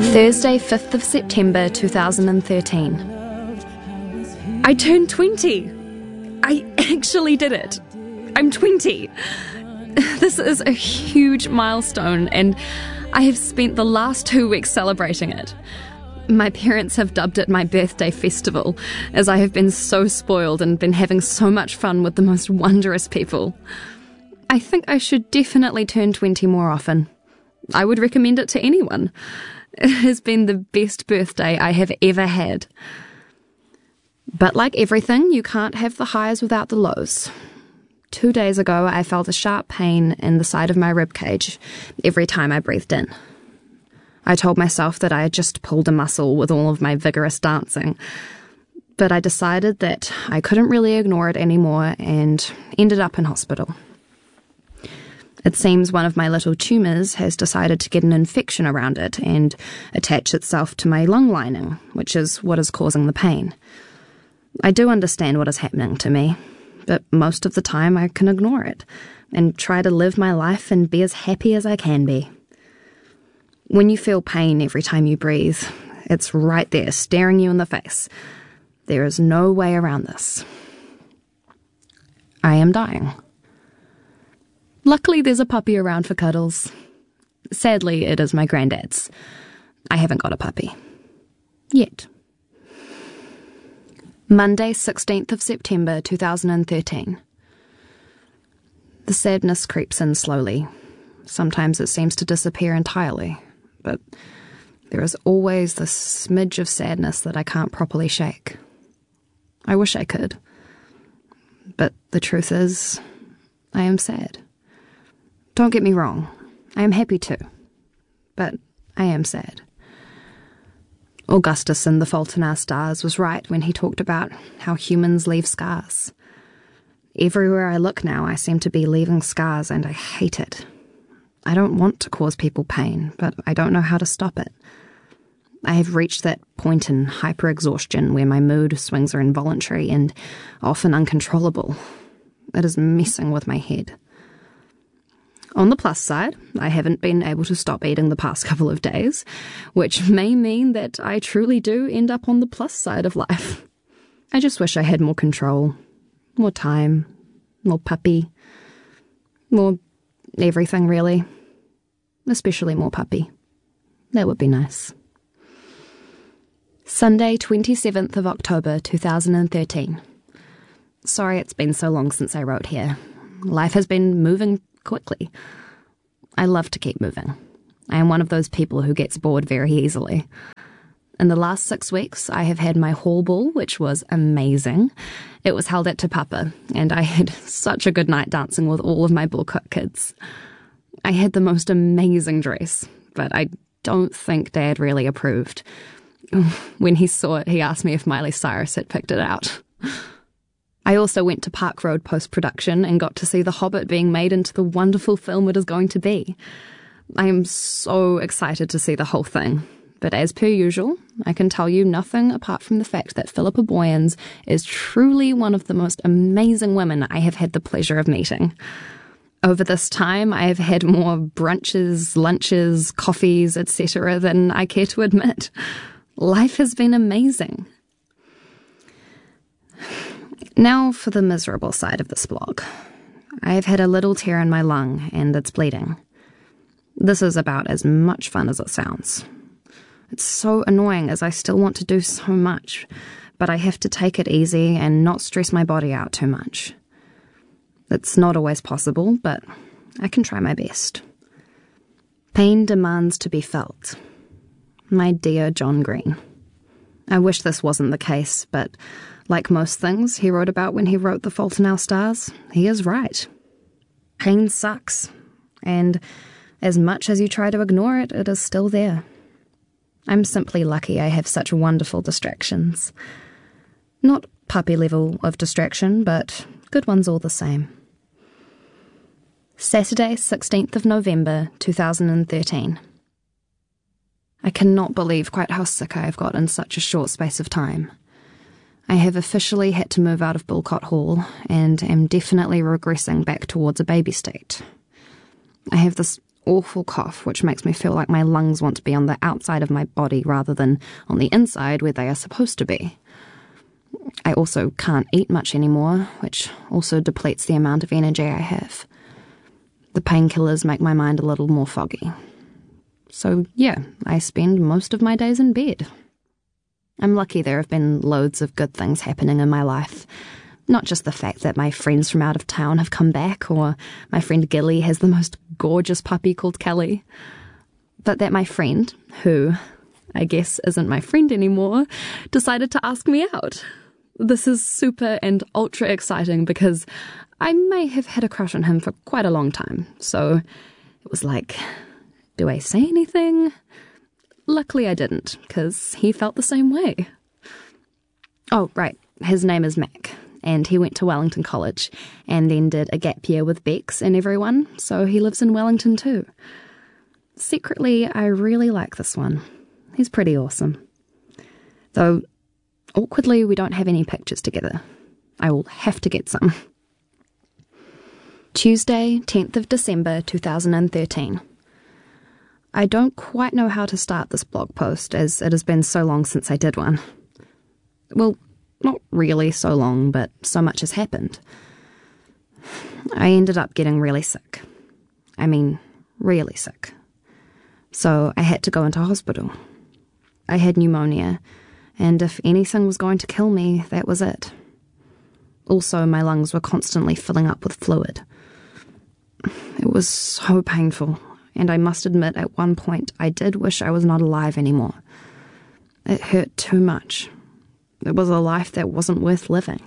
Thursday, 5th of September 2013. I turned 20. I actually did it. I'm 20. This is a huge milestone, and I have spent the last 2 weeks celebrating it. My parents have dubbed it my birthday festival, as I have been so spoiled and been having so much fun with the most wondrous people. I think I should definitely turn 20 more often. I would recommend it to anyone. It has been the best birthday I have ever had. But like everything, you can't have the highs without the lows. 2 days ago, I felt a sharp pain in the side of my ribcage every time I breathed in. I told myself that I had just pulled a muscle with all of my vigorous dancing, but I decided that I couldn't really ignore it anymore and ended up in hospital. It seems one of my little tumours has decided to get an infection around it and attach itself to my lung lining, which is what is causing the pain. I do understand what is happening to me, but most of the time I can ignore it and try to live my life and be as happy as I can be. When you feel pain every time you breathe, it's right there, staring you in the face. There is no way around this. I am dying. Luckily, there's a puppy around for cuddles. Sadly, it is my granddad's. I haven't got a puppy. Yet. Monday, 16th of September 2013. The sadness creeps in slowly. Sometimes it seems to disappear entirely, but there is always this smidge of sadness that I can't properly shake. I wish I could. But the truth is, I am sad. Don't get me wrong, I am happy too, but I am sad. Augustus in The Fault in Our Stars was right when he talked about how humans leave scars. Everywhere I look now, I seem to be leaving scars, and I hate it. I don't want to cause people pain, but I don't know how to stop it. I have reached that point in hyper-exhaustion where my mood swings are involuntary and often uncontrollable. It is messing with my head. On the plus side, I haven't been able to stop eating the past couple of days, which may mean that I truly do end up on the plus side of life. I just wish I had more control, more time, more puppy, more everything really. Especially more puppy. That would be nice. Sunday, 27th of October 2013. Sorry it's been so long since I wrote here. Life has been moving quickly. I love to keep moving. I am one of those people who gets bored very easily. In the last 6 weeks, I have had my hall ball, which was amazing. It was held at Te Papa, and I had such a good night dancing with all of my Bullcook kids. I had the most amazing dress, but I don't think Dad really approved. When he saw it, he asked me if Miley Cyrus had picked it out. I also went to Park Road post-production and got to see The Hobbit being made into the wonderful film it is going to be. I am so excited to see the whole thing, but as per usual, I can tell you nothing apart from the fact that Philippa Boyens is truly one of the most amazing women I have had the pleasure of meeting. Over this time, I have had more brunches, lunches, coffees, etc. than I care to admit. Life has been amazing. Now for the miserable side of this blog. I have had a little tear in my lung and it's bleeding. This is about as much fun as it sounds. It's so annoying as I still want to do so much, but I have to take it easy and not stress my body out too much. It's not always possible, but I can try my best. Pain demands to be felt. My dear John Green. I wish this wasn't the case, but like most things he wrote about when he wrote The Fault in Our Stars, he is right. Pain sucks, and as much as you try to ignore it, it is still there. I'm simply lucky I have such wonderful distractions. Not puppy level of distraction, but good ones all the same. Saturday, 16th of November, 2013. I cannot believe quite how sick I have got in such a short space of time. I have officially had to move out of Bulcott Hall and am definitely regressing back towards a baby state. I have this awful cough, which makes me feel like my lungs want to be on the outside of my body rather than on the inside where they are supposed to be. I also can't eat much anymore, which also depletes the amount of energy I have. The painkillers make my mind a little more foggy. So yeah, I spend most of my days in bed. I'm lucky there have been loads of good things happening in my life. Not just the fact that my friends from out of town have come back, or my friend Gilly has the most gorgeous puppy called Kelly, but that my friend, who I guess isn't my friend anymore, decided to ask me out. This is super and ultra exciting because I may have had a crush on him for quite a long time, so it was like, do I say anything? Luckily I didn't, because he felt the same way. Oh, right, his name is Mac, and he went to Wellington College, and then did a gap year with Bex and everyone, so he lives in Wellington too. Secretly, I really like this one. He's pretty awesome. Though, awkwardly, we don't have any pictures together. I will have to get some. Tuesday, 10th of December 2013. I don't quite know how to start this blog post, as it has been so long since I did one. Well, not really so long, but so much has happened. I ended up getting really sick. I mean, really sick. So I had to go into hospital. I had pneumonia, and if anything was going to kill me, that was it. Also, my lungs were constantly filling up with fluid. It was so painful, and I must admit at one point I did wish I was not alive anymore. It hurt too much. It was a life that wasn't worth living.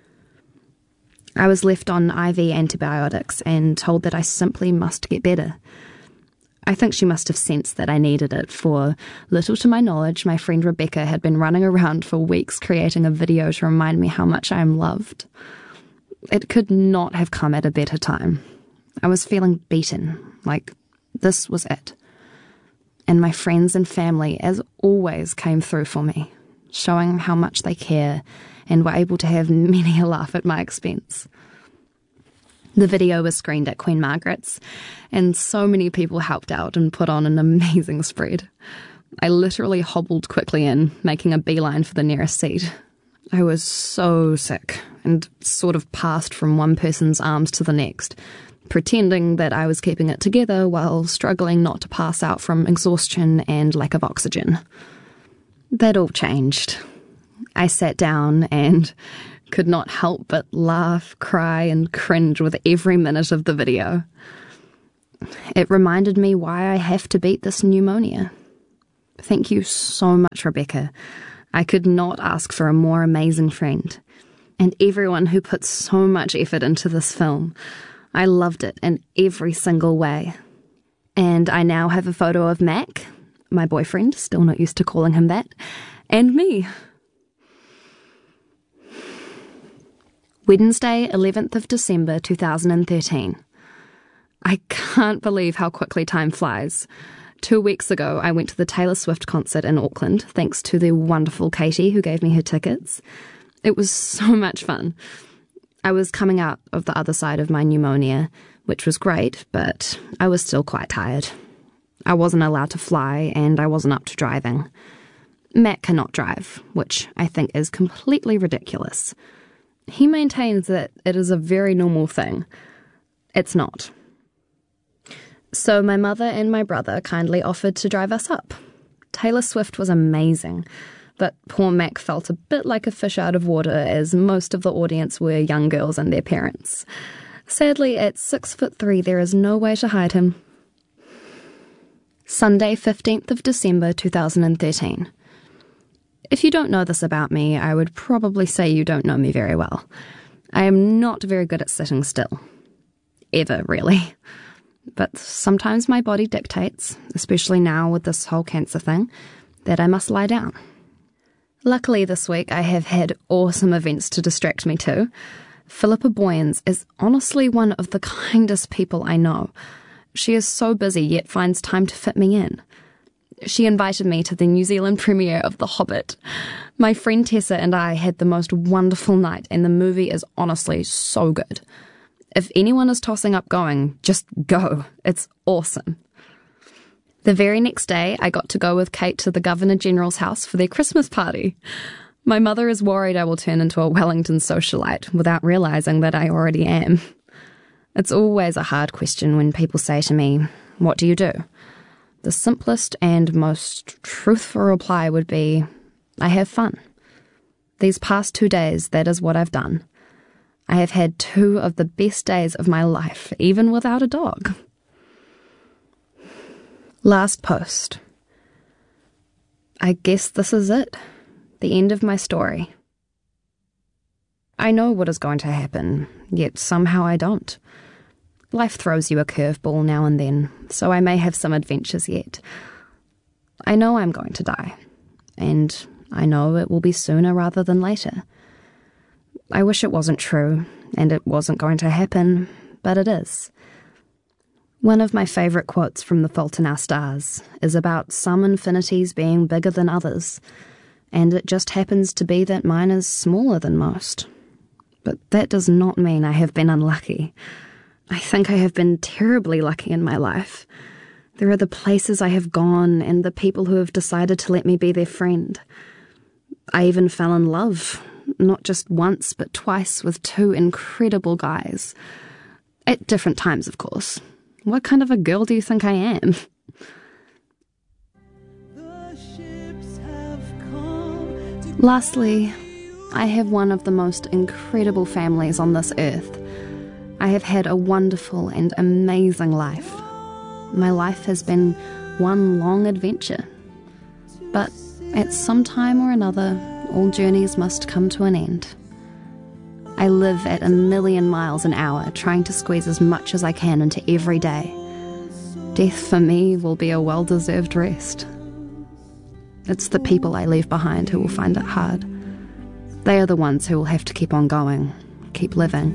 I was left on IV antibiotics and told that I simply must get better. I think she must have sensed that I needed it, for, little to my knowledge, my friend Rebecca had been running around for weeks creating a video to remind me how much I am loved. It could not have come at a better time. I was feeling beaten, like this was it. And my friends and family, as always, came through for me, showing how much they care, and were able to have many a laugh at my expense. The video was screened at Queen Margaret's, and so many people helped out and put on an amazing spread. I literally hobbled quickly in, making a beeline for the nearest seat. I was so sick, and sort of passed from one person's arms to the next, pretending that I was keeping it together while struggling not to pass out from exhaustion and lack of oxygen. That all changed. I sat down and could not help but laugh, cry, and cringe with every minute of the video. It reminded me why I have to beat this pneumonia. Thank you so much, Rebecca. I could not ask for a more amazing friend. And everyone who put so much effort into this film. I loved it in every single way. And I now have a photo of Mac, my boyfriend, still not used to calling him that, and me. Wednesday, 11th of December 2013. I can't believe how quickly time flies. 2 weeks ago, I went to the Taylor Swift concert in Auckland, thanks to the wonderful Katie who gave me her tickets. It was so much fun. I was coming out of the other side of my pneumonia, which was great, but I was still quite tired. I wasn't allowed to fly, and I wasn't up to driving. Matt cannot drive, which I think is completely ridiculous. He maintains that it is a very normal thing. It's not. So my mother and my brother kindly offered to drive us up. Taylor Swift was amazing, but poor Mac felt a bit like a fish out of water, as most of the audience were young girls and their parents. Sadly, at 6'3", there is no way to hide him. Sunday, 15th of December 2013. If you don't know this about me, I would probably say you don't know me very well. I am not very good at sitting still. Ever, really. But sometimes my body dictates, especially now with this whole cancer thing, that I must lie down. Luckily this week I have had awesome events to distract me too. Philippa Boyens is honestly one of the kindest people I know. She is so busy yet finds time to fit me in. She invited me to the New Zealand premiere of The Hobbit. My friend Tessa and I had the most wonderful night, and the movie is honestly so good. If anyone is tossing up going, just go. It's awesome. The very next day, I got to go with Kate to the Governor-General's house for their Christmas party. My mother is worried I will turn into a Wellington socialite without realising that I already am. It's always a hard question when people say to me, "What do you do?" The simplest and most truthful reply would be, I have fun. These past 2 days, that is what I've done. I have had 2 of the best days of my life, even without a dog. Last post. I guess this is it. The end of my story. I know what is going to happen, yet somehow I don't. Life throws you a curveball now and then, so I may have some adventures yet. I know I'm going to die, and I know it will be sooner rather than later. I wish it wasn't true, and it wasn't going to happen, but it is. One of my favourite quotes from The Fault in Our Stars is about some infinities being bigger than others, and it just happens to be that mine is smaller than most. But that does not mean I have been unlucky. I think I have been terribly lucky in my life. There are the places I have gone and the people who have decided to let me be their friend. I even fell in love, not just once but twice, with 2 incredible guys. At different times, of course. What kind of a girl do you think I am? Lastly, I have one of the most incredible families on this earth. I have had a wonderful and amazing life. My life has been one long adventure. But at some time or another, all journeys must come to an end. I live at 1,000,000 miles an hour, trying to squeeze as much as I can into every day. Death for me will be a well-deserved rest. It's the people I leave behind who will find it hard. They are the ones who will have to keep on going, keep living.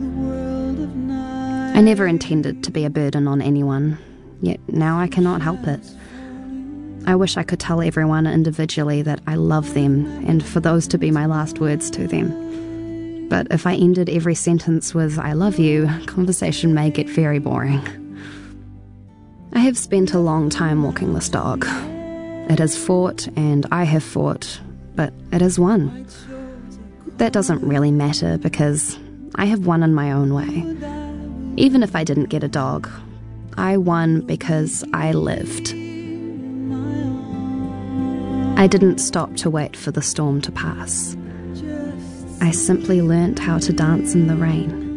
I never intended to be a burden on anyone, yet now I cannot help it. I wish I could tell everyone individually that I love them, and for those to be my last words to them. But if I ended every sentence with "I love you," conversation may get very boring. I have spent a long time walking this dog. It has fought, and I have fought, but it has won. That doesn't really matter because I have won in my own way. Even if I didn't get a dog, I won because I lived. I didn't stop to wait for the storm to pass. I simply learnt how to dance in the rain.